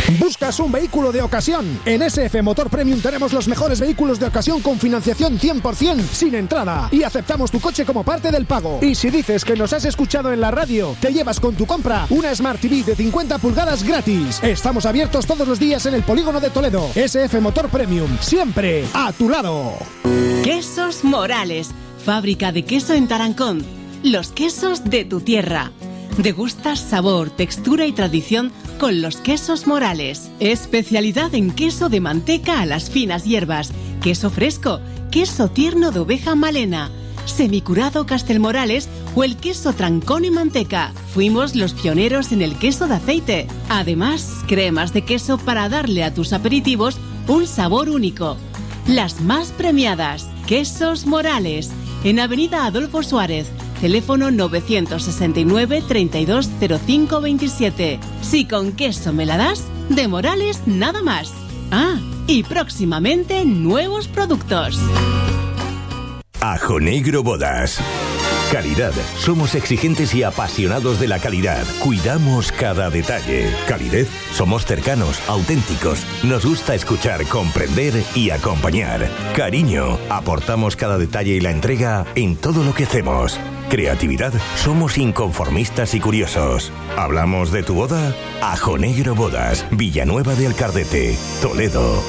¿Buscas un vehículo de ocasión? En SF Motor Premium tenemos los mejores vehículos de ocasión con financiación 100% sin entrada y aceptamos tu coche como parte del pago. Y si dices que nos has escuchado en la radio, te llevas con tu compra una Smart TV de 50 pulgadas gratis. Estamos abiertos todos los días en el Polígono de Toledo. SF Motor Premium, siempre a tu lado. Quesos Morales, fábrica de queso en Tarancón. Los quesos de tu tierra. Degustas sabor, textura y tradición con los quesos Morales. Especialidad en queso de manteca a las finas hierbas, queso fresco, queso tierno de oveja malena, semicurado Castelmorales o el queso Trancón y manteca. Fuimos los pioneros en el queso de aceite. Además, cremas de queso para darle a tus aperitivos un sabor único. Las más premiadas, Quesos Morales, en Avenida Adolfo Suárez. Teléfono 969 3205 27. Si con queso me la das, de Morales nada más. Ah, y próximamente nuevos productos. Ajo Negro Bodas. Calidad. Somos exigentes y apasionados de la calidad. Cuidamos cada detalle. Calidez. Somos cercanos, auténticos. Nos gusta escuchar, comprender y acompañar. Cariño. Aportamos cada detalle y la entrega en todo lo que hacemos. Creatividad. Somos inconformistas y curiosos. ¿Hablamos de tu boda? Ajo Negro Bodas. Villanueva de Alcardete, Toledo.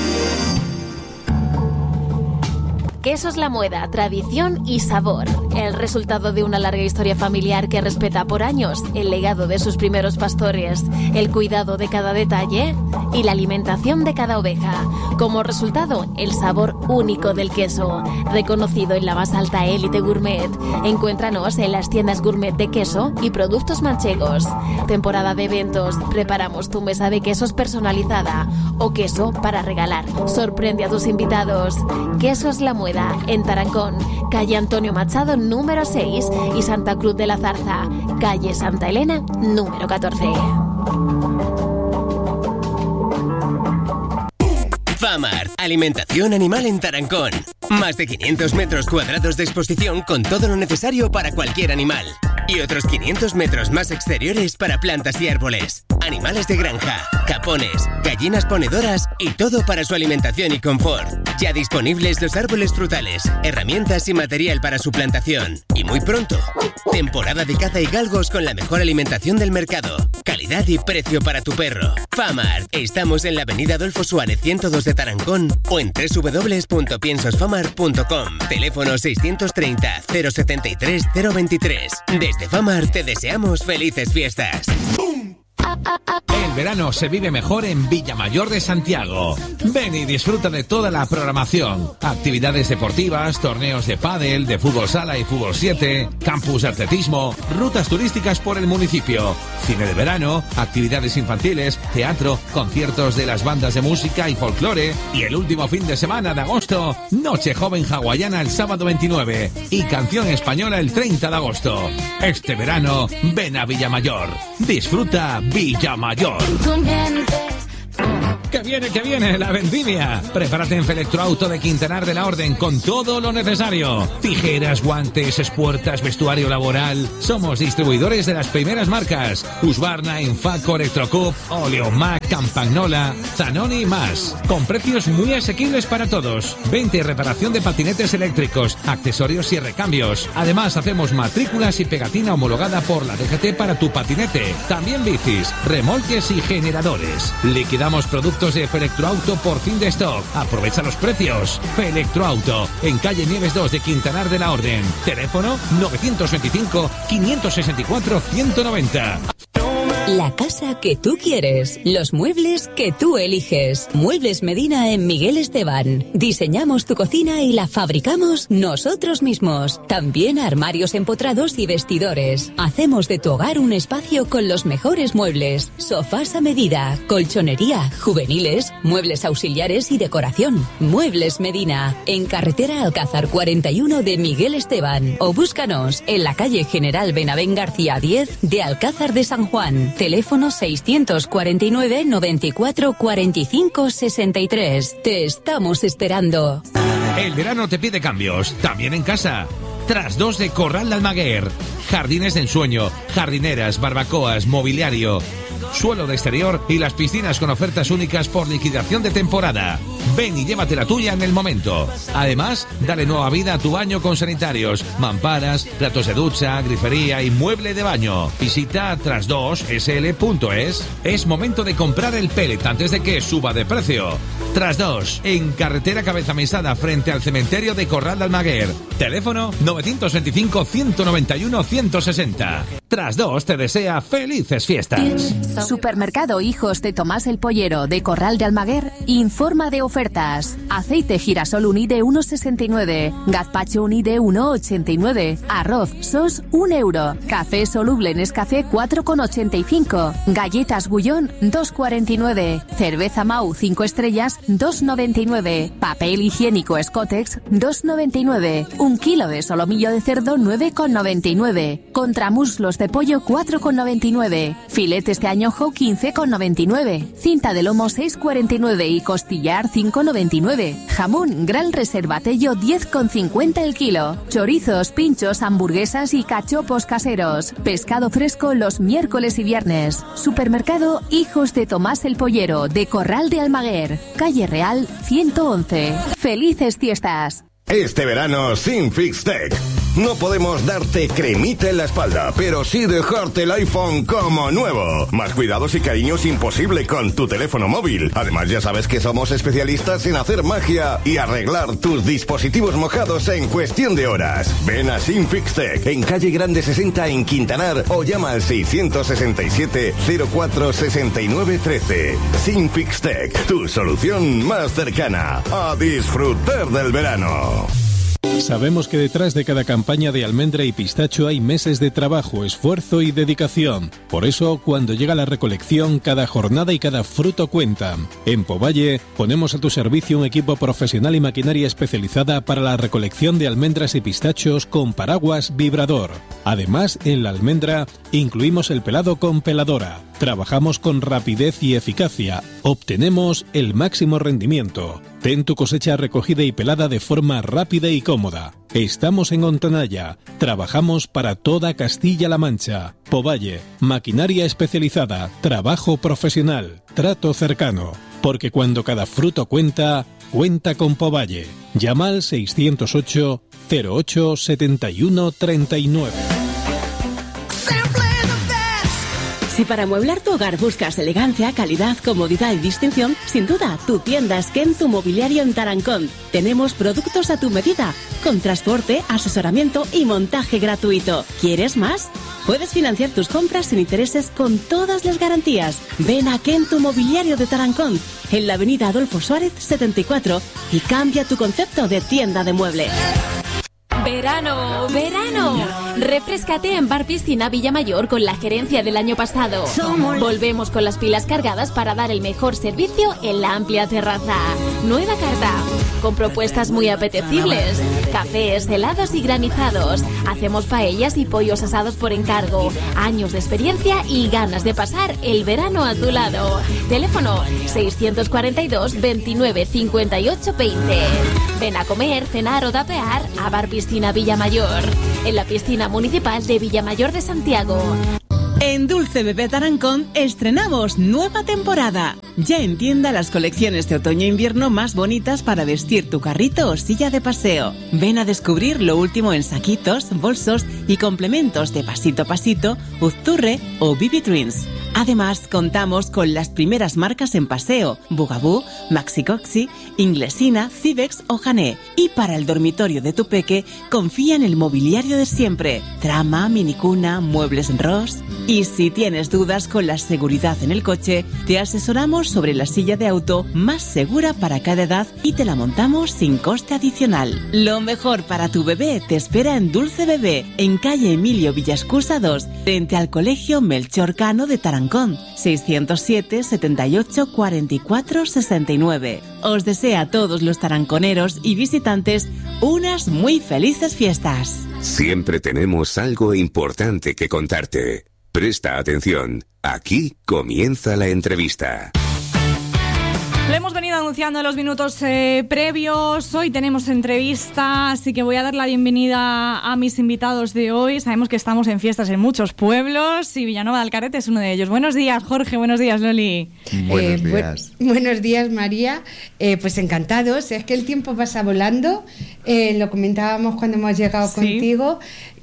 Quesos La Mueda, tradición y sabor. El resultado de una larga historia familiar que respeta por años el legado de sus primeros pastores, el cuidado de cada detalle y la alimentación de cada oveja. Como resultado, el sabor único del queso, reconocido en la más alta élite gourmet. Encuéntranos en las tiendas gourmet de queso y productos manchegos. Temporada de eventos, preparamos tu mesa de quesos personalizada o queso para regalar. Sorprende a tus invitados. Quesos La Mueda, en Tarancón, calle Antonio Machado número 6 y Santa Cruz de la Zarza, calle Santa Elena número 14. Famart, alimentación animal en Tarancón. Más de 500 metros cuadrados de exposición con todo lo necesario para cualquier animal. Y otros 500 metros más exteriores para plantas y árboles. Animales de granja, capones, gallinas ponedoras y todo para su alimentación y confort. Ya disponibles los árboles frutales, herramientas y material para su plantación. Y muy pronto, temporada de caza y galgos con la mejor alimentación del mercado. Calidad y precio para tu perro. Famart. Estamos en la avenida Adolfo Suárez 102 de Tarancón o en www.piensosfamart.com. Teléfono 630 073 023. Desde Famart te deseamos felices fiestas. El verano se vive mejor en Villamayor de Santiago. Ven y disfruta de toda la programación. Actividades deportivas, torneos de pádel, de fútbol sala y fútbol 7, campus de atletismo, rutas turísticas por el municipio, cine de verano, actividades infantiles, teatro, conciertos de las bandas de música y folclore y el último fin de semana de agosto, Noche Joven Hawaiana el sábado 29 y Canción Española el 30 de agosto. Este verano, ven a Villamayor. Disfruta Villamayor. ¡Que viene la vendimia! Prepárate en Felectroauto de Quintanar de la Orden con todo lo necesario. Tijeras, guantes, espuertas, vestuario laboral. Somos distribuidores de las primeras marcas: Husqvarna, Infaco, Electrocup, Oleomac, Campagnola, Zanoni y más. Con precios muy asequibles para todos. Venta y reparación de patinetes eléctricos, accesorios y recambios. Además, hacemos matrículas y pegatina homologada por la DGT para tu patinete. También bicis, remolques y generadores. Liquidamos productos de Felectroauto por fin de stock. Aprovecha los precios. Felectroauto, en calle Nieves 2 de Quintanar de la Orden. Teléfono 925 564 190. La casa que tú quieres, los muebles que tú eliges. Muebles Medina en Miguel Esteban. Diseñamos tu cocina y la fabricamos nosotros mismos. También armarios empotrados y vestidores. Hacemos de tu hogar un espacio con los mejores muebles. Sofás a medida, colchonería, juveniles, muebles auxiliares y decoración. Muebles Medina, en carretera Alcázar 41 de Miguel Esteban. O búscanos en la calle General Benavén García 10 de Alcázar de San Juan. Teléfono 649 94 45 63. Te estamos esperando. El verano te pide cambios, también en casa. Tras 2 de Corral de Almaguer. Jardines de ensueño, jardineras, barbacoas, mobiliario. suelo de exterior y las piscinas con ofertas únicas por liquidación de temporada. Ven y llévate la tuya en el momento. Además, dale nueva vida a tu baño con sanitarios, mamparas, platos de ducha, grifería y mueble de baño. Visita tras2sl.es. Es momento de comprar el pellet antes de que suba de precio. Tras2, en carretera Cabeza Mesada frente al cementerio de Corral de Almaguer. Teléfono 925-191-160. Tras2 te desea felices fiestas. Supermercado Hijos de Tomás el Pollero de Corral de Almaguer informa de ofertas. Aceite girasol uni de 1,69, gazpacho uni de 1,89, arroz sos 1 euro, café soluble Nescafé 4,85, galletas Gullón 2,49, cerveza Mau 5 estrellas 2,99, papel higiénico Scotex 2,99, 1 kilo de solomillo de cerdo 9,99, contramuslos de pollo 4,99, filetes de añojo 15,99, cinta de lomo 6,49 y costillar 5,99, jamón Gran Reserva Tello 10,50 el kilo, chorizos, pinchos, hamburguesas y cachopos caseros, pescado fresco los miércoles y viernes. Supermercado Hijos de Tomás el Pollero de Corral de Almaguer, calle Real 111. ¡Felices fiestas! Este verano sin Fixtec. No podemos darte cremita en la espalda, pero sí dejarte el iPhone como nuevo. Más cuidados y cariños imposible con tu teléfono móvil. Además, ya sabes que somos especialistas en hacer magia y arreglar tus dispositivos mojados en cuestión de horas. Ven a Sinfixtec en calle Grande 60 en Quintanar o llama al 667 04 69 13. Sinfixtec, tu solución más cercana. A disfrutar del verano. Sabemos que detrás de cada campaña de almendra y pistacho hay meses de trabajo, esfuerzo y dedicación. Por eso, cuando llega la recolección, cada jornada y cada fruto cuentan. En Povalle, ponemos a tu servicio un equipo profesional y maquinaria especializada para la recolección de almendras y pistachos con paraguas vibrador. Además, en la almendra, incluimos el pelado con peladora. Trabajamos con rapidez y eficacia. Obtenemos el máximo rendimiento. Ten tu cosecha recogida y pelada de forma rápida y cómoda. Estamos en Ontanaya. Trabajamos para toda Castilla-La Mancha. Povalle, maquinaria especializada, trabajo profesional, trato cercano. Porque cuando cada fruto cuenta, cuenta con Povalle. Llama al 608 08 71 39. Si para amueblar tu hogar buscas elegancia, calidad, comodidad y distinción, sin duda, tu tienda es Kentu Mobiliario en Tarancón. Tenemos productos a tu medida, con transporte, asesoramiento y montaje gratuito. ¿Quieres más? Puedes financiar tus compras sin intereses con todas las garantías. Ven a Kentu Mobiliario de Tarancón, en la avenida Adolfo Suárez 74, y cambia tu concepto de tienda de muebles. ¡Verano! ¡Verano! Refréscate en Bar Piscina Villamayor con la gerencia del año pasado. Volvemos con las pilas cargadas para dar el mejor servicio en la amplia terraza. Nueva carta, con propuestas muy apetecibles. Cafés, helados y granizados. Hacemos paellas y pollos asados por encargo. Años de experiencia y ganas de pasar el verano a tu lado. Teléfono 642 29 58 20. Ven a comer, cenar o tapear a Bar Piscina Villamayor, en la piscina municipal de Villamayor de Santiago. En Dulce Bebé Tarancón estrenamos nueva temporada. Ya en tienda las colecciones de otoño e invierno más bonitas para vestir tu carrito o silla de paseo. Ven a descubrir lo último en saquitos, bolsos y complementos de pasito a pasito, Uzturre o Bibi Twins. Además, contamos con las primeras marcas en paseo: Bugaboo, Maxi Coxi, Inglesina, Cibex o Jané. Y para el dormitorio de tu peque, confía en el mobiliario de siempre: trama, minicuna, muebles en Ross. Y si tienes dudas con la seguridad en el coche, te asesoramos sobre la silla de auto más segura para cada edad y te la montamos sin coste adicional. Lo mejor para tu bebé te espera en Dulce Bebé, en calle Emilio Villascusa 2, frente al Colegio Melchor Cano de Tarancón, 607 78 44 69. Os desea a todos los taranconeros y visitantes unas muy felices fiestas. Siempre tenemos algo importante que contarte. Presta atención. Aquí comienza la entrevista. Lo hemos venido anunciando en los minutos previos. Hoy tenemos entrevista, así que voy a dar la bienvenida a mis invitados de hoy. Sabemos que estamos en fiestas en muchos pueblos y Villanueva de Alcarete es uno de ellos. Buenos días, Jorge. Buenos días, Loli. Buenos días. Buenos días, María. Pues encantados. Es que el tiempo pasa volando. Lo comentábamos cuando hemos llegado contigo.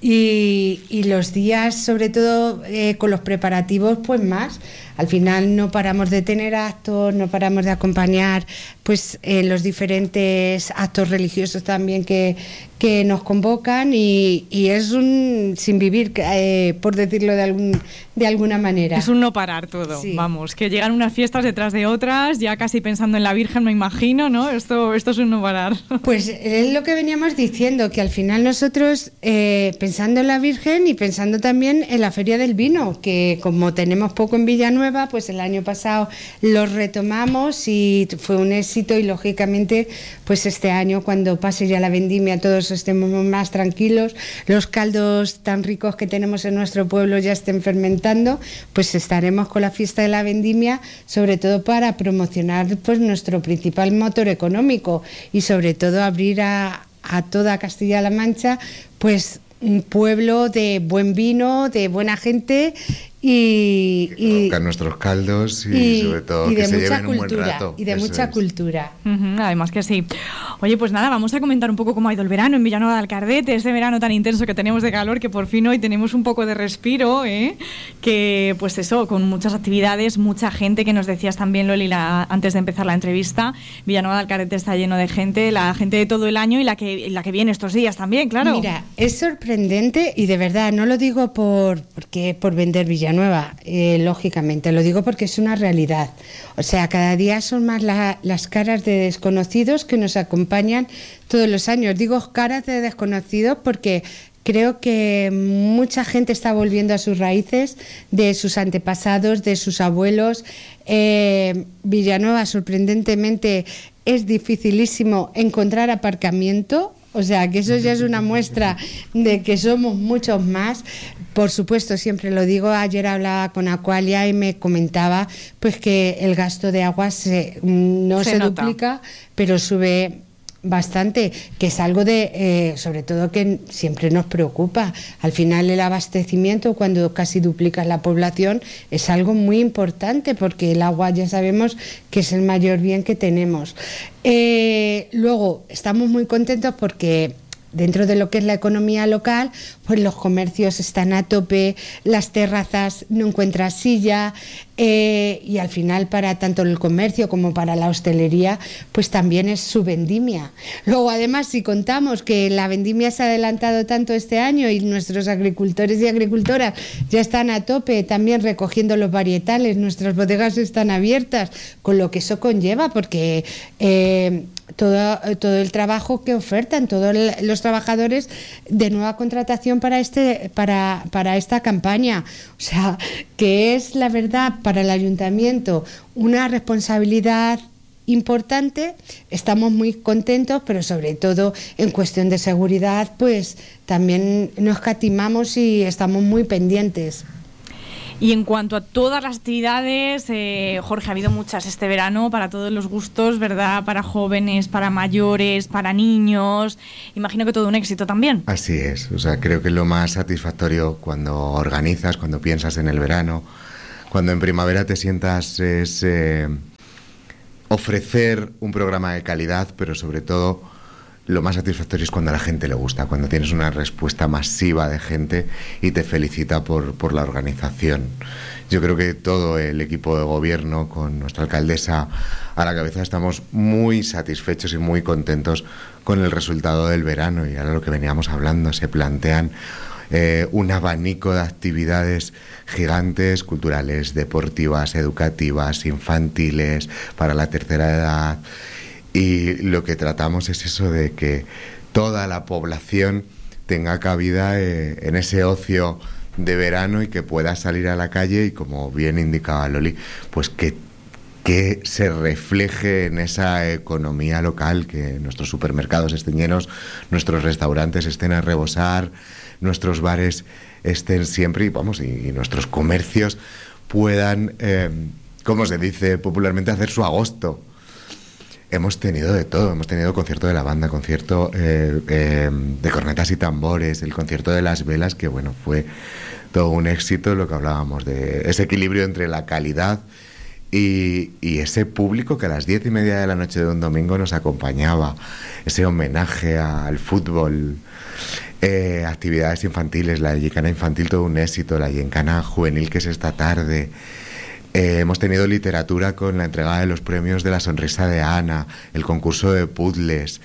Y los días, sobre todo con los preparativos, pues más. Al final no paramos de tener actos, no paramos de acompañar pues los diferentes actos religiosos también que nos convocan y es un sin vivir, por decirlo de alguna manera. Es un no parar todo, sí. Vamos, que llegan unas fiestas detrás de otras, ya casi pensando en la Virgen, me imagino, ¿no? Esto es un no parar. Pues es lo que veníamos diciendo, que al final nosotros, pensando en la Virgen y pensando también en la Feria del Vino, que como tenemos poco en Villanueva, pues el año pasado lo retomamos y fue un éxito y lógicamente pues este año cuando pase ya la vendimia todos estemos más tranquilos, los caldos tan ricos que tenemos en nuestro pueblo ya estén fermentando, pues estaremos con la fiesta de la vendimia, sobre todo para promocionar pues nuestro principal motor económico y sobre todo abrir a toda Castilla-La Mancha pues un pueblo de buen vino, de buena gente y conozcan nuestros caldos y sobre todo que se lleven un buen rato. Y de mucha cultura. Además que sí. Oye, pues nada, vamos a comentar un poco cómo ha ido el verano en Villanueva de Alcarete, ese verano tan intenso que tenemos de calor, que por fin hoy tenemos un poco de respiro, que pues eso, con muchas actividades, mucha gente, que nos decías también, Loli, antes de empezar la entrevista, Villanueva de Alcarete está lleno de gente, la gente de todo el año y la que viene estos días también, claro. Mira, es sorprendente y de verdad, no lo digo por vender Villanueva, lógicamente, lo digo porque es una realidad. O sea, cada día son más las caras de desconocidos que nos acompañan todos los años. Digo caras de desconocidos porque creo que mucha gente está volviendo a sus raíces, de sus antepasados, de sus abuelos. Villanueva, sorprendentemente, es dificilísimo encontrar aparcamiento. O sea, que eso ya es una muestra de que somos muchos más. Por supuesto, siempre lo digo, ayer hablaba con Aqualia y me comentaba pues que el gasto de agua no se duplica, pero sube bastante, que es algo de, sobre todo que siempre nos preocupa. Al final el abastecimiento, cuando casi duplicas la población, es algo muy importante porque el agua ya sabemos que es el mayor bien que tenemos. Luego, estamos muy contentos porque dentro de lo que es la economía local, pues los comercios están a tope, las terrazas no encuentran silla, y al final para tanto el comercio como para la hostelería, pues también es su vendimia. Luego, además, si contamos que la vendimia se ha adelantado tanto este año y nuestros agricultores y agricultoras ya están a tope también recogiendo los varietales, nuestras bodegas están abiertas, con lo que eso conlleva, porque todo el trabajo que ofertan todos los trabajadores de nueva contratación para esta campaña, o sea, que es la verdad para el ayuntamiento una responsabilidad importante. Estamos muy contentos, pero sobre todo en cuestión de seguridad, pues también nos escatimamos y estamos muy pendientes. Y en cuanto a todas las actividades, Jorge, ha habido muchas este verano para todos los gustos, ¿verdad? Para jóvenes, para mayores, para niños. Imagino que todo un éxito también. Así es. O sea, creo que lo más satisfactorio cuando organizas, cuando piensas en el verano, cuando en primavera te sientas, es ofrecer un programa de calidad, pero sobre todo lo más satisfactorio es cuando a la gente le gusta, cuando tienes una respuesta masiva de gente y te felicita por la organización. Yo creo que todo el equipo de gobierno, con nuestra alcaldesa a la cabeza, estamos muy satisfechos y muy contentos con el resultado del verano. Y ahora lo que veníamos hablando, se plantean un abanico de actividades gigantes, culturales, deportivas, educativas, infantiles, para la tercera edad. Y lo que tratamos es eso, de que toda la población tenga cabida en ese ocio de verano y que pueda salir a la calle y, como bien indicaba Loli, pues que se refleje en esa economía local, que nuestros supermercados estén llenos, nuestros restaurantes estén a rebosar, nuestros bares estén siempre y nuestros comercios puedan, como se dice popularmente, hacer su agosto. hemos tenido de todo. Hemos tenido concierto de la banda, concierto de cornetas y tambores, el concierto de las velas, que bueno, fue todo un éxito, lo que hablábamos de ese equilibrio entre la calidad y ese público que a las 10:30 de la noche de un domingo nos acompañaba, ese homenaje al fútbol, actividades infantiles, la gincana infantil todo un éxito, la gincana juvenil que es esta tarde. Hemos tenido literatura con la entrega de los premios de la sonrisa de Ana, el concurso de puzzles,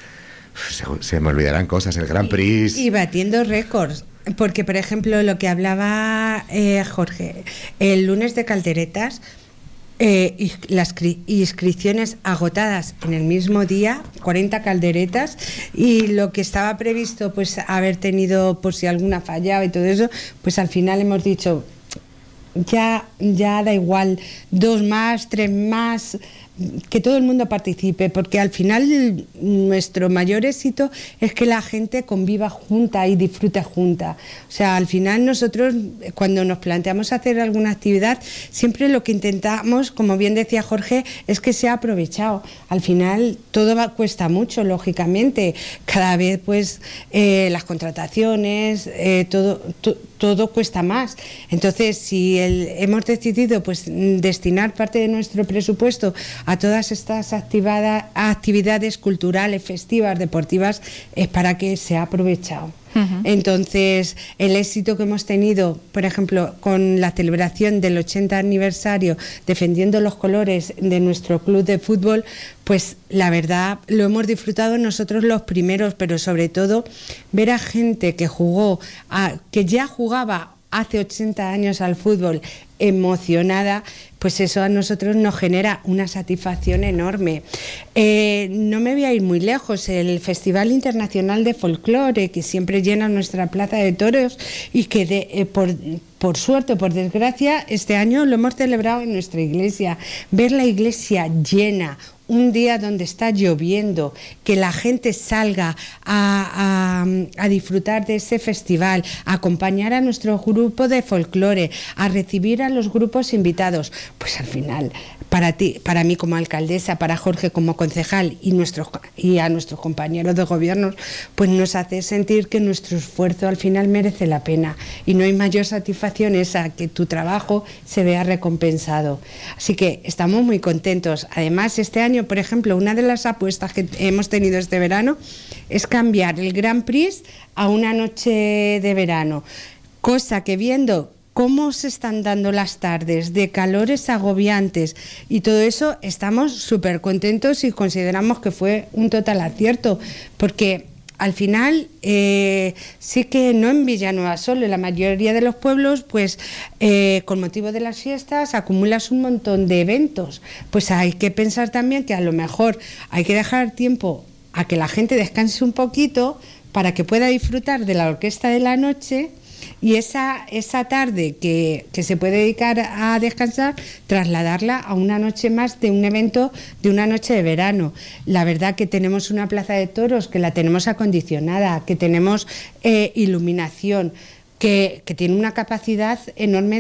se me olvidarán cosas, el Grand Prix. Y batiendo récords, porque por ejemplo lo que hablaba Jorge, el lunes de calderetas, y las inscripciones agotadas en el mismo día, 40 calderetas, y lo que estaba previsto pues haber tenido por si alguna fallaba y todo eso, pues al final hemos dicho ya da igual, 2 más, 3 más, que todo el mundo participe, porque al final nuestro mayor éxito es que la gente conviva junta y disfrute junta. O sea, al final nosotros cuando nos planteamos hacer alguna actividad, siempre lo que intentamos, como bien decía Jorge, es que sea aprovechado. Al final todo cuesta mucho, lógicamente, cada vez pues las contrataciones, todo cuesta más. Entonces, si hemos decidido pues destinar parte de nuestro presupuesto a todas estas actividades culturales, festivas, deportivas, es para que sea aprovechado. Entonces, el éxito que hemos tenido, por ejemplo, con la celebración del 80 aniversario, defendiendo los colores de nuestro club de fútbol, pues la verdad lo hemos disfrutado nosotros los primeros, pero sobre todo ver a gente que que ya jugaba hace 80 años al fútbol emocionada, pues eso a nosotros nos genera una satisfacción enorme. No me voy a ir muy lejos, el Festival Internacional de Folclore, que siempre llena nuestra plaza de toros y que por suerte o por desgracia este año lo hemos celebrado en nuestra iglesia. Ver la iglesia llena, un día donde está lloviendo, que la gente salga a disfrutar de ese festival, a acompañar a nuestro grupo de folclore, a recibir a los grupos invitados, pues al final, para mí como alcaldesa, para Jorge como concejal y a nuestros compañeros de gobierno, pues nos hace sentir que nuestro esfuerzo al final merece la pena, y no hay mayor satisfacción esa, que tu trabajo se vea recompensado. Así que estamos muy contentos. Además, este año, por ejemplo, una de las apuestas que hemos tenido este verano es cambiar el Grand Prix a una noche de verano, cosa que viendo cómo se están dando las tardes de calores agobiantes y todo eso, estamos súper contentos y consideramos que fue un total acierto, porque al final sí que no en Villanueva solo, en la mayoría de los pueblos, pues con motivo de las fiestas acumulas un montón de eventos. Pues hay que pensar también que a lo mejor hay que dejar tiempo a que la gente descanse un poquito para que pueda disfrutar de la orquesta de la noche, y esa tarde que se puede dedicar a descansar, trasladarla a una noche más de un evento, de una noche de verano. La verdad que tenemos una plaza de toros que la tenemos acondicionada, que tenemos iluminación, que tiene una capacidad enorme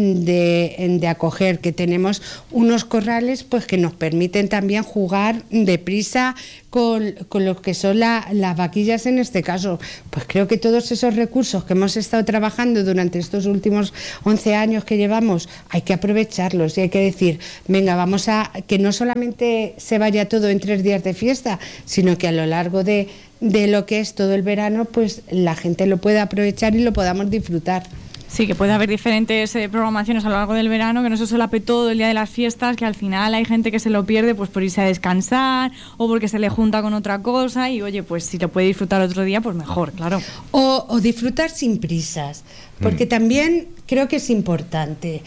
de acoger, que tenemos unos corrales pues que nos permiten también jugar deprisa con lo que son las vaquillas en este caso. Pues creo que todos esos recursos que hemos estado trabajando durante estos últimos 11 años que llevamos, hay que aprovecharlos y hay que decir, venga, vamos a que no solamente se vaya todo en 3 días de fiesta, sino que a lo largo de lo que es todo el verano, pues la gente lo pueda aprovechar y lo podamos disfrutar. Sí, que puede haber diferentes programaciones a lo largo del verano, que no se solape todo el día de las fiestas, que al final hay gente que se lo pierde pues por irse a descansar o porque se le junta con otra cosa, y oye, pues si lo puede disfrutar otro día, pues mejor, claro. O disfrutar sin prisas, porque también creo que es importante.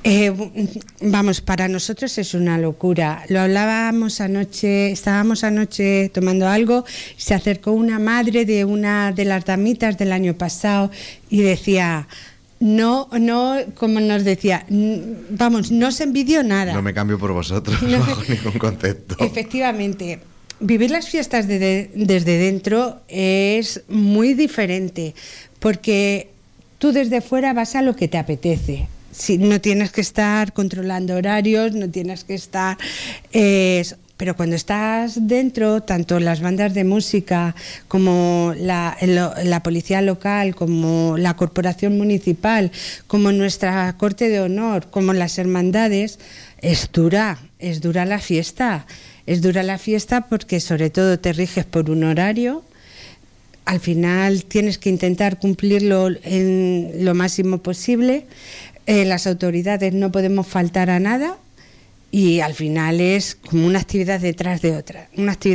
Vamos, para nosotros es una locura. Lo hablábamos anoche, estábamos anoche tomando algo, se acercó una madre de una de las damitas del año pasado y decía... No, como nos decía, vamos, no se envidió nada. No me cambio por vosotros, bajo ningún concepto. Efectivamente, vivir las fiestas desde dentro es muy diferente, porque tú desde fuera vas a lo que te apetece. Si no tienes que estar controlando horarios, no tienes que estar pero cuando estás dentro, tanto las bandas de música como la policía local, como la corporación municipal, como nuestra corte de honor, como las hermandades, es dura la fiesta. Es dura la fiesta porque sobre todo te riges por un horario. Al final tienes que intentar cumplirlo en lo máximo posible. Las autoridades no podemos faltar a nada. Y al final es como una actividad detrás de otra,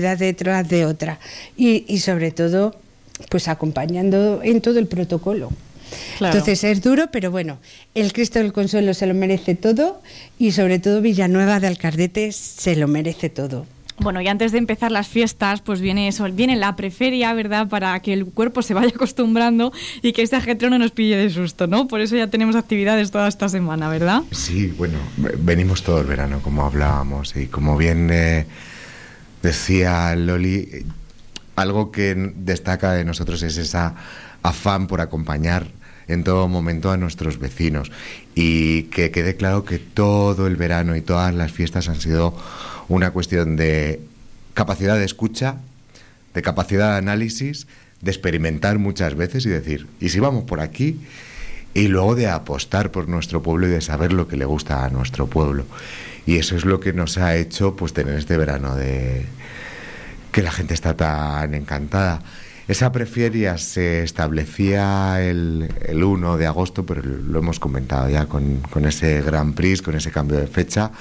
y sobre todo pues acompañando en todo el protocolo. Claro. Entonces es duro, pero bueno, el Cristo del Consuelo se lo merece todo y sobre todo Villanueva de Alcardete se lo merece todo. Bueno, y antes de empezar las fiestas, pues viene la preferia, ¿verdad? Para que el cuerpo se vaya acostumbrando y que este ajetreo no nos pille de susto, ¿no? Por eso ya tenemos actividades toda esta semana, ¿verdad? Sí, bueno, venimos todo el verano, como hablábamos, y como bien decía Loli, algo que destaca de nosotros es esa afán por acompañar en todo momento a nuestros vecinos, y que quede claro que todo el verano y todas las fiestas han sido una cuestión de capacidad de escucha, de capacidad de análisis, de experimentar muchas veces y decir, ¿y si vamos por aquí? Y luego de apostar por nuestro pueblo y de saber lo que le gusta a nuestro pueblo. Y eso es lo que nos ha hecho pues tener este verano de que la gente está tan encantada. Esa preferia se establecía el 1 de agosto, pero lo hemos comentado ya con ese Grand Prix, con ese cambio de fecha.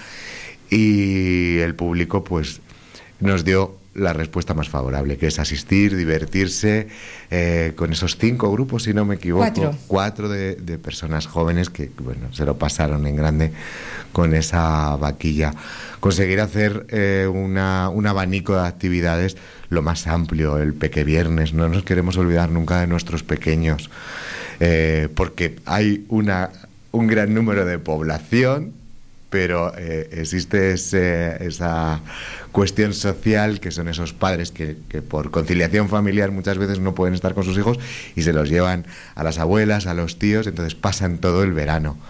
Y el público pues nos dio la respuesta más favorable, que es asistir, divertirse, con esos 5 grupos, si no me equivoco, 4 de personas jóvenes que bueno, se lo pasaron en grande con esa vaquilla. Conseguir hacer un abanico de actividades lo más amplio, el Pequeviernes. No nos queremos olvidar nunca de nuestros pequeños, porque hay un gran número de población, pero existe esa cuestión social, que son esos padres que por conciliación familiar muchas veces no pueden estar con sus hijos y se los llevan a las abuelas, a los tíos, entonces pasan todo el verano.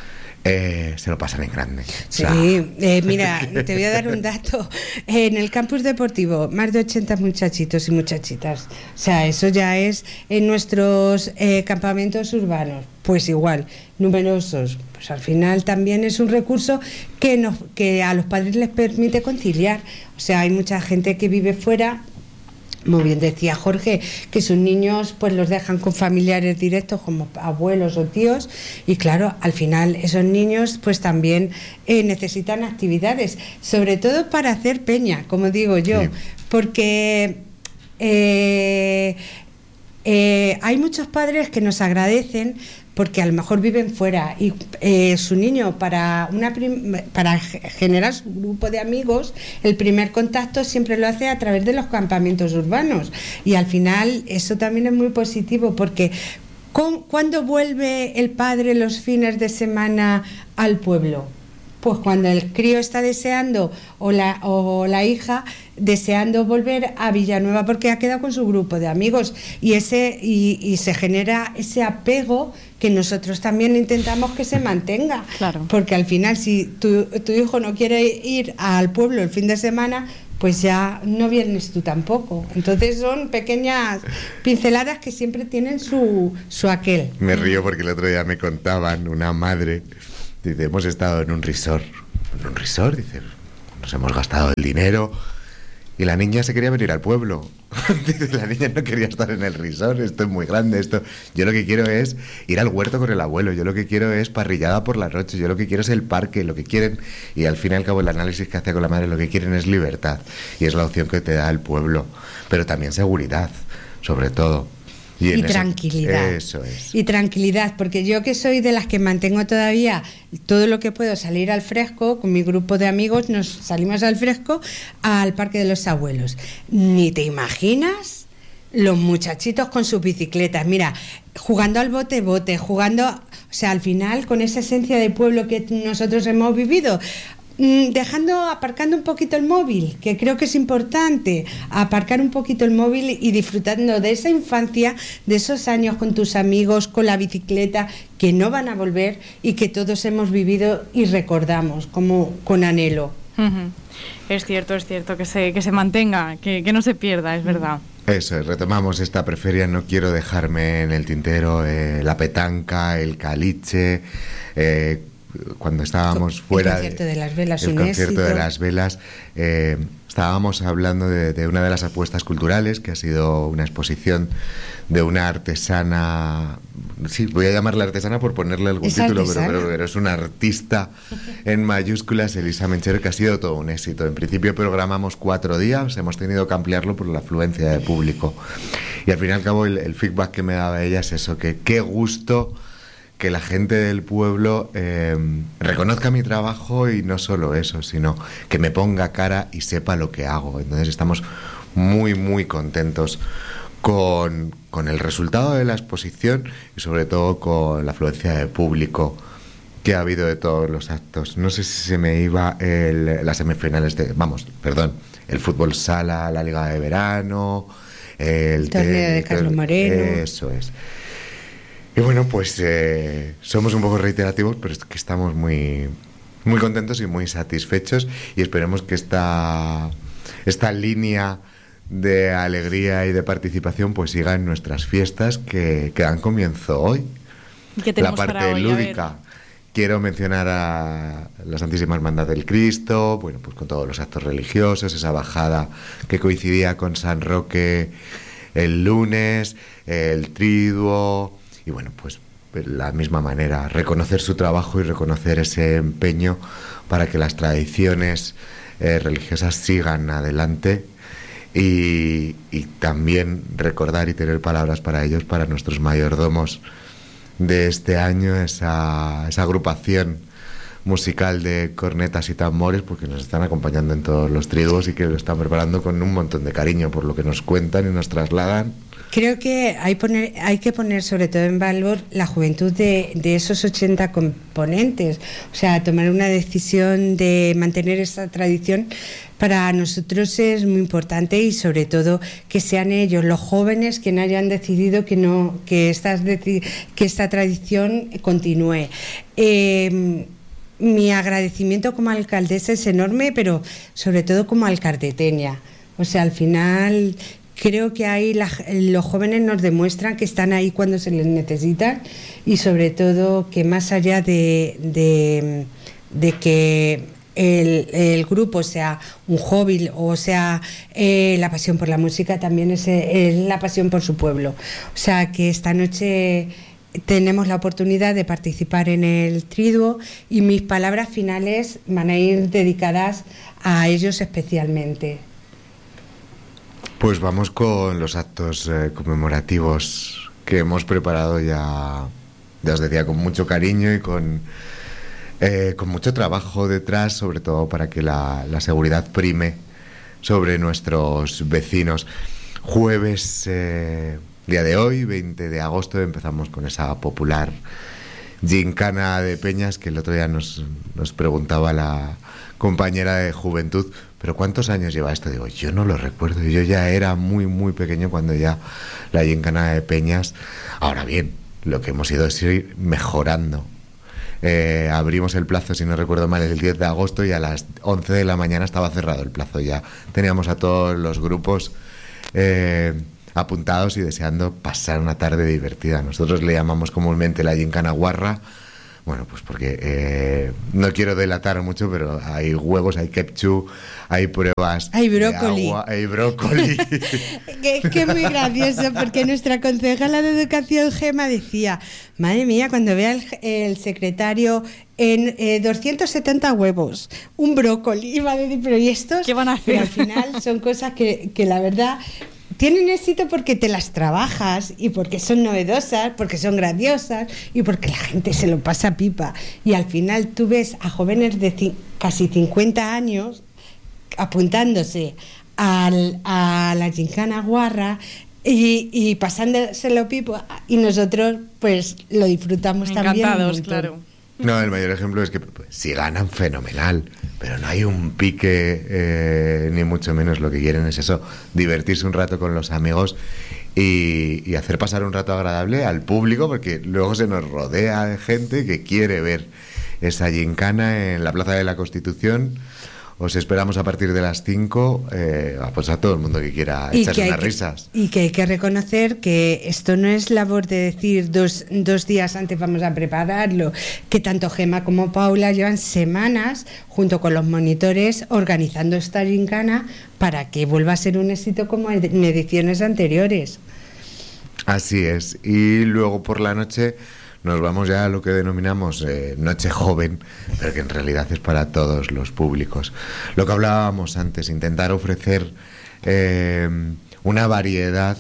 Se lo pasan en grande. Sí, mira, te voy a dar un dato. En el campus deportivo, más de 80 muchachitos y muchachitas. O sea, eso ya es en nuestros campamentos urbanos. Pues igual, numerosos. Pues al final también es un recurso que a los padres les permite conciliar. O sea, hay mucha gente que vive fuera. Muy bien decía Jorge, que sus niños pues los dejan con familiares directos como abuelos o tíos, y claro, al final esos niños pues también necesitan actividades, sobre todo para hacer peña, como digo yo, sí. Porque hay muchos padres que nos agradecen porque a lo mejor viven fuera y su niño para generar su grupo de amigos, el primer contacto siempre lo hace a través de los campamentos urbanos, y al final eso también es muy positivo, porque ¿cuándo vuelve el padre los fines de semana al pueblo? Pues cuando el crío está deseando o la hija deseando volver a Villanueva porque ha quedado con su grupo de amigos, y se genera ese apego que nosotros también intentamos que se mantenga. Claro. Porque al final si tu hijo no quiere ir al pueblo el fin de semana, pues ya no vienes tú tampoco. Entonces son pequeñas pinceladas que siempre tienen su aquel. Me río porque el otro día me contaban una madre. Dice, hemos estado en un resort. ¿En un resort? Dice, nos hemos gastado el dinero. Y la niña se quería venir al pueblo. Dice, la niña no quería estar en el resort, esto es muy grande, esto. Yo lo que quiero es ir al huerto con el abuelo, yo lo que quiero es parrillada por la noche, yo lo que quiero es el parque, lo que quieren, y al fin y al cabo el análisis que hace con la madre, lo que quieren es libertad, y es la opción que te da el pueblo, pero también seguridad, sobre todo. Y tranquilidad. Eso es. Y tranquilidad, porque yo que soy de las que mantengo todavía todo lo que puedo salir al fresco, con mi grupo de amigos nos salimos al fresco al Parque de los Abuelos. Ni te imaginas los muchachitos con sus bicicletas, mira, jugando al bote-bote, jugando, o sea, al final con esa esencia de pueblo que nosotros hemos vivido. Aparcando un poquito el móvil, que creo que es importante, aparcar un poquito el móvil y disfrutando de esa infancia, de esos años con tus amigos, con la bicicleta, que no van a volver y que todos hemos vivido y recordamos como con anhelo. Es cierto que se mantenga, que no se pierda, es verdad. Eso, retomamos esta preferia, no quiero dejarme en el tintero la petanca, el caliche, cuando estábamos fuera... El concierto de las velas, el un concierto éxito. de las velas, estábamos hablando de una de las apuestas culturales, que ha sido una exposición de una artesana, sí, voy a llamarla artesana por ponerle algún título, pero es una artista en mayúsculas, Elisa Menchero, que ha sido todo un éxito. En principio programamos 4 días, hemos tenido que ampliarlo por la afluencia de público. Y al fin y al cabo el feedback que me daba ella es eso, que qué gusto que la gente del pueblo reconozca mi trabajo, y no solo eso, sino que me ponga cara y sepa lo que hago. Entonces estamos muy, muy contentos con el resultado de la exposición y sobre todo con la afluencia de público que ha habido de todos los actos. No sé si se me iba las semifinales el fútbol sala, la liga de verano, el torneo de Carlos Moreno. Eso es. Y bueno, pues somos un poco reiterativos, pero es que estamos muy, muy contentos y muy satisfechos, y esperemos que esta línea de alegría y de participación pues siga en nuestras fiestas que dan comienzo hoy. La parte lúdica. Quiero mencionar a la Santísima Hermandad del Cristo, bueno, pues con todos los actos religiosos, esa bajada que coincidía con San Roque el lunes, el triduo, y bueno, pues de la misma manera, reconocer su trabajo y reconocer ese empeño para que las tradiciones religiosas sigan adelante, y también recordar y tener palabras para ellos, para nuestros mayordomos de este año, esa agrupación musical de cornetas y tambores, porque nos están acompañando en todos los triduos y que lo están preparando con un montón de cariño por lo que nos cuentan y nos trasladan. Creo que hay que poner sobre todo en valor la juventud de esos 80 componentes. O sea, tomar una decisión de mantener esa tradición para nosotros es muy importante, y sobre todo que sean ellos, los jóvenes, quienes hayan decidido que esta tradición continúe. Mi agradecimiento como alcaldesa es enorme, pero sobre todo como alcardeteña. O sea, al final creo que ahí los jóvenes nos demuestran que están ahí cuando se les necesitan, y sobre todo que más allá de que el grupo sea un hobby o sea la pasión por la música, también es la pasión por su pueblo. O sea, que esta noche tenemos la oportunidad de participar en el triduo, y mis palabras finales van a ir dedicadas a ellos especialmente. Pues vamos con los actos conmemorativos que hemos preparado ya os decía, con mucho cariño y con mucho trabajo detrás, sobre todo para que la seguridad prime sobre nuestros vecinos. Jueves, día de hoy, 20 de agosto, empezamos con esa popular gincana de peñas que el otro día nos preguntaba la compañera de juventud, pero ¿cuántos años lleva esto? Digo, yo no lo recuerdo, yo ya era muy muy pequeño cuando ya la gincana de peñas. Ahora bien, lo que hemos ido es ir mejorando. Abrimos el plazo, si no recuerdo mal, el 10 de agosto, y a las 11 de la mañana estaba cerrado el plazo. Ya teníamos a todos los grupos apuntados y deseando pasar una tarde divertida. Nosotros le llamamos comúnmente la gincana guarra. Bueno, pues porque no quiero delatar mucho, pero hay huevos, hay ketchup, hay pruebas, hay brócoli, de agua, hay brócoli. que es muy gracioso, porque nuestra concejala de Educación, Gema, decía, madre mía, cuando vea el secretario en 270 huevos, un brócoli, iba a decir, pero ¿y estos? ¿Qué van a hacer? Pero al final son cosas que la verdad tienen éxito porque te las trabajas, y porque son novedosas, porque son graciosas, y porque la gente se lo pasa pipa. Y al final tú ves a jóvenes de casi 50 años apuntándose a la gincana guarra y pasándoselo pipa, y nosotros pues lo disfrutamos también. Encantados, claro. No, el mayor ejemplo es que si ganan, fenomenal, pero no hay un pique, ni mucho menos. Lo que quieren es eso, divertirse un rato con los amigos y hacer pasar un rato agradable al público, porque luego se nos rodea de gente que quiere ver esa gincana en la Plaza de la Constitución Os esperamos a partir de las 5, pues a todo el mundo que quiera echarse unas risas. Y que hay que reconocer que esto no es labor de decir dos días antes vamos a prepararlo, que tanto Gemma como Paula llevan semanas junto con los monitores organizando esta gincana para que vuelva a ser un éxito como en ediciones anteriores. Así es. Y luego por la noche nos vamos ya a lo que denominamos Noche Joven, pero que en realidad es para todos los públicos. Lo que hablábamos antes, intentar ofrecer una variedad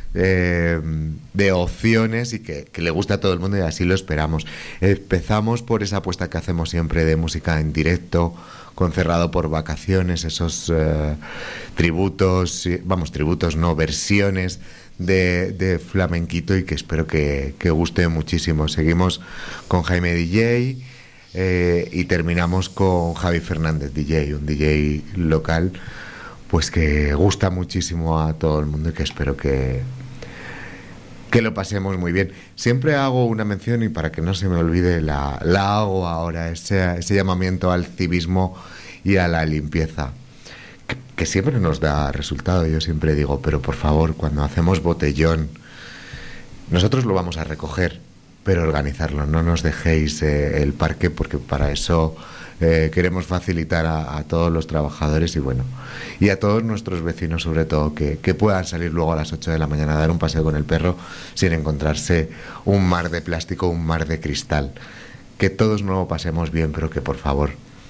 de opciones y que le guste a todo el mundo, y así lo esperamos. Empezamos por esa apuesta que hacemos siempre de música en directo, con Cerrado por Vacaciones, esos versiones de flamenquito, y que espero que guste muchísimo. Seguimos con Jaime DJ y terminamos con Javi Fernández DJ, un DJ local pues que gusta muchísimo a todo el mundo y que espero que lo pasemos muy bien. Siempre hago una mención, y para que no se me olvide la hago ahora, ese llamamiento al civismo y a la limpieza, que siempre nos da resultado. Yo siempre digo, pero por favor, cuando hacemos botellón, nosotros lo vamos a recoger, pero organizarlo, no nos dejéis el parque, porque para eso queremos facilitar a todos los trabajadores y a todos nuestros vecinos, sobre todo, que puedan salir luego a las 8 de la mañana a dar un paseo con el perro sin encontrarse un mar de plástico, un mar de cristal. Que todos no lo pasemos bien, pero que por favor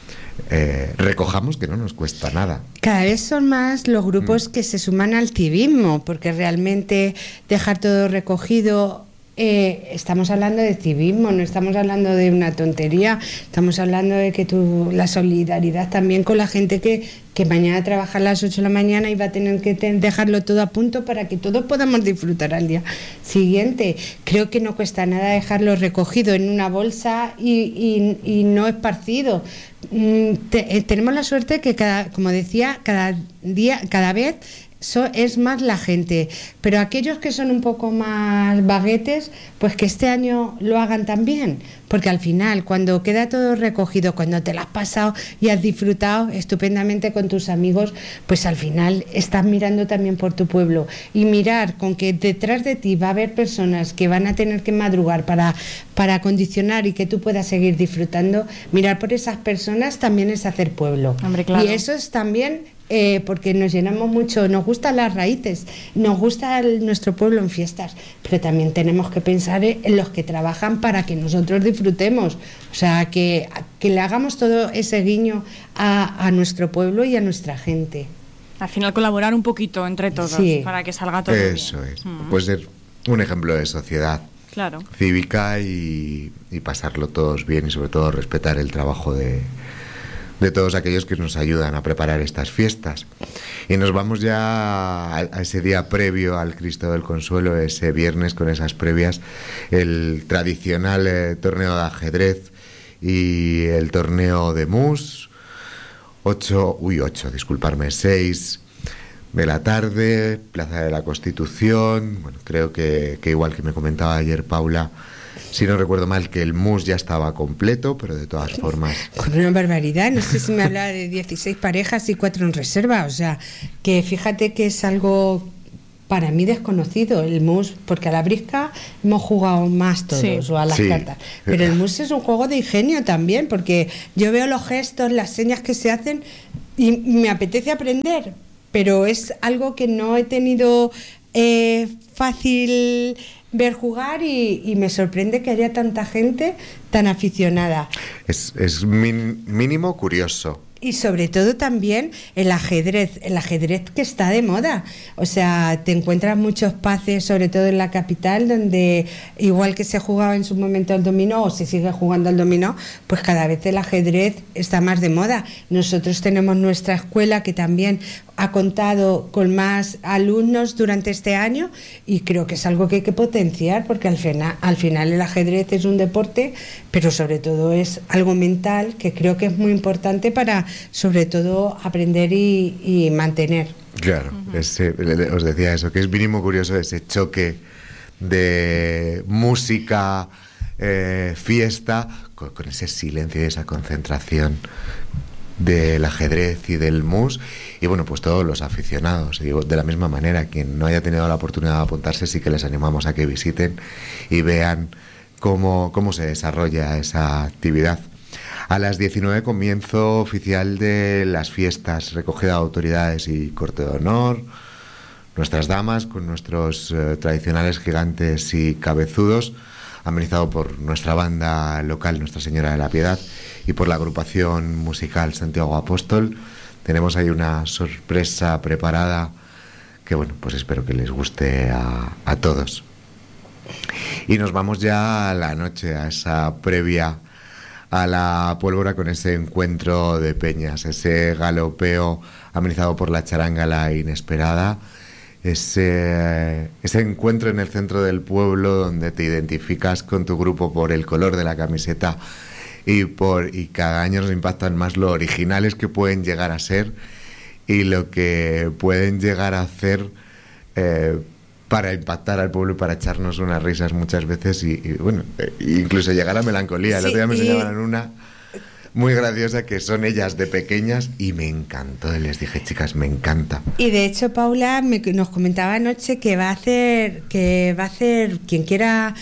recojamos, que no nos cuesta nada. Cada vez son más los grupos que se suman al civismo, porque realmente dejar todo recogido, estamos hablando de civismo, no estamos hablando de una tontería, estamos hablando de que la solidaridad también con la gente que mañana trabaja a las 8 de la mañana y va a tener que dejarlo todo a punto para que todos podamos disfrutar al día siguiente. Creo que no cuesta nada dejarlo recogido en una bolsa y no esparcido. Tenemos la suerte que como decía, cada vez es más la gente, pero aquellos que son un poco más baguetes, pues que este año lo hagan también, porque al final, cuando queda todo recogido, cuando te lo has pasado y has disfrutado estupendamente con tus amigos, pues al final estás mirando también por tu pueblo, y mirar con que detrás de ti va a haber personas que van a tener que madrugar para acondicionar y que tú puedas seguir disfrutando. Mirar por esas personas también es hacer pueblo. Hombre, claro. Y eso es también porque nos llenamos mucho, nos gustan las raíces, nos gusta nuestro pueblo en fiestas, pero también tenemos que pensar en los que trabajan para que nosotros disfrutemos, o sea, que le hagamos todo ese guiño a nuestro pueblo y a nuestra gente. Al final colaborar un poquito entre todos, sí, para que salga todo bien. Eso es, puede ser un ejemplo de sociedad, claro, cívica, y pasarlo todos bien, y sobre todo respetar el trabajo de todos aquellos que nos ayudan a preparar estas fiestas. Y nos vamos ya a ese día previo al Cristo del Consuelo, ese viernes, con esas previas, el tradicional torneo de ajedrez y el torneo de mus. 6 de la tarde, Plaza de la Constitución. Bueno, creo que igual que me comentaba ayer Paula, si no recuerdo mal, que el mus ya estaba completo, pero de todas formas... Con una barbaridad, no sé si me hablaba de 16 parejas y 4 en reserva, o sea, que fíjate que es algo para mí desconocido, el mus, porque a la brisca hemos jugado más todos, sí, o a las cartas, pero el mus es un juego de ingenio también, porque yo veo los gestos, las señas que se hacen y me apetece aprender, pero es algo que no he tenido fácil ver jugar, y me sorprende que haya tanta gente tan aficionada. Es mínimo curioso. Y sobre todo también el ajedrez que está de moda. O sea, te encuentras muchos paces, sobre todo en la capital, donde igual que se jugaba en su momento al dominó, o se sigue jugando al dominó, pues cada vez el ajedrez está más de moda. Nosotros tenemos nuestra escuela, que también ha contado con más alumnos durante este año, y creo que es algo que hay que potenciar, porque al final el ajedrez es un deporte, pero sobre todo es algo mental, que creo que es muy importante para, sobre todo, aprender y mantener. Claro, os decía eso, que es mínimo curioso ese choque de música, fiesta, con ese silencio y esa concentración del ajedrez y del mus, y bueno, pues todos los aficionados. Y de la misma manera, quien no haya tenido la oportunidad de apuntarse, sí que les animamos a que visiten y vean cómo se desarrolla esa actividad. A las 19 comienzo oficial de las fiestas, recogida de autoridades y corte de honor, nuestras damas con nuestros tradicionales gigantes y cabezudos, amenizado por nuestra banda local Nuestra Señora de la Piedad y por la agrupación musical Santiago Apóstol. Tenemos ahí una sorpresa preparada que, bueno, pues espero que les guste a todos. Y nos vamos ya a la noche, a esa previa a la pólvora, con ese encuentro de peñas, ese galopeo amenizado por la charanga La Inesperada, ese encuentro en el centro del pueblo donde te identificas con tu grupo por el color de la camiseta y cada año nos impactan más lo originales que pueden llegar a ser y lo que pueden llegar a hacer para impactar al pueblo y para echarnos unas risas muchas veces y bueno, incluso llegar a melancolía. El otro día me enseñaban una muy graciosa que son ellas de pequeñas y me encantó, y les dije, chicas, me encanta. Y de hecho Paula nos comentaba anoche que va a hacer quien quiera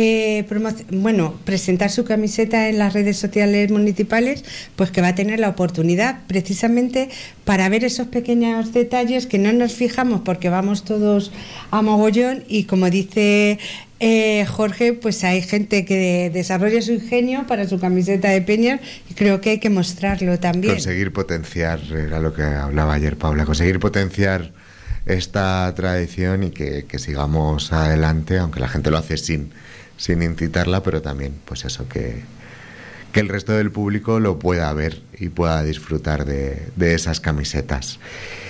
presentar su camiseta en las redes sociales municipales, pues que va a tener la oportunidad precisamente para ver esos pequeños detalles que no nos fijamos porque vamos todos a mogollón, y como dice Jorge, pues hay gente que desarrolla su ingenio para su camiseta de peñas y creo que hay que mostrarlo también. Conseguir potenciar, era lo que hablaba ayer Paula, conseguir potenciar esta tradición y que sigamos adelante, aunque la gente lo hace sin incitarla, pero también pues eso, que el resto del público lo pueda ver y pueda disfrutar de esas camisetas.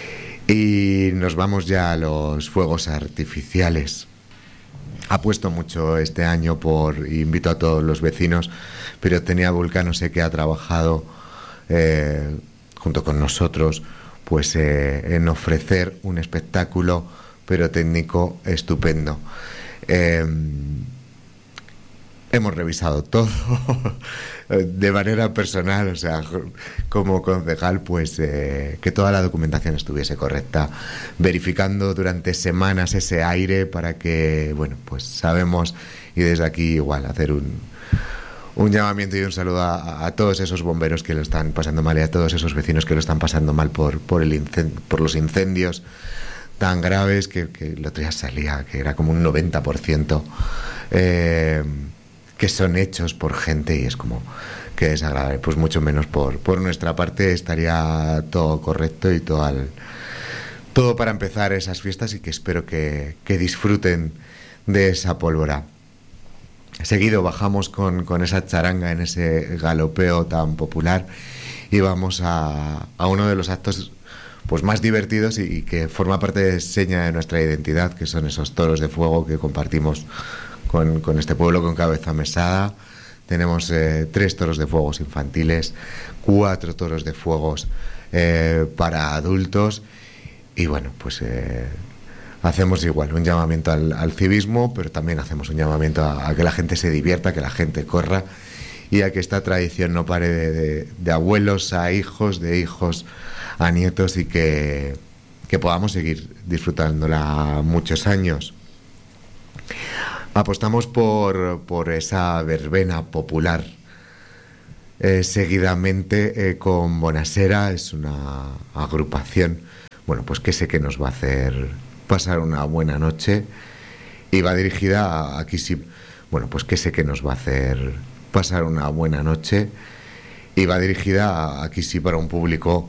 Y nos vamos ya a los fuegos artificiales. Apuesto mucho este año invito a todos los vecinos, Pirotecnia Vulcano, sé que ha trabajado junto con nosotros pues en ofrecer un espectáculo pirotécnico estupendo. Hemos revisado todo de manera personal, o sea, como concejal, pues que toda la documentación estuviese correcta, verificando durante semanas ese aire para que, bueno, pues sabemos, y desde aquí igual hacer un llamamiento y un saludo a todos esos bomberos que lo están pasando mal y a todos esos vecinos que lo están pasando mal por los incendios tan graves que el otro día salía, que era como un 90%, que son hechos por gente, y es como que desagradable. Pues mucho menos por nuestra parte estaría todo correcto y todo para empezar esas fiestas, y que espero que disfruten de esa pólvora. Seguido bajamos con esa charanga en ese galopeo tan popular y vamos a uno de los actos pues más divertidos y que forma parte de seña de nuestra identidad, que son esos toros de fuego que compartimos con este pueblo, con Cabeza Mesada. Tenemos 3 toros de fuegos infantiles, 4 toros de fuegos para adultos, y bueno, pues hacemos igual un llamamiento al civismo, pero también hacemos un llamamiento a que la gente se divierta, que la gente corra, y a que esta tradición no pare de abuelos a hijos, de hijos a nietos, y que podamos seguir disfrutándola muchos años. Apostamos por esa verbena popular. Seguidamente con Bonasera, es una agrupación, bueno, pues que sé que nos va a hacer pasar una buena noche, y va dirigida aquí sí, bueno, pues que sé que nos va a hacer pasar una buena noche, y va dirigida aquí sí para un público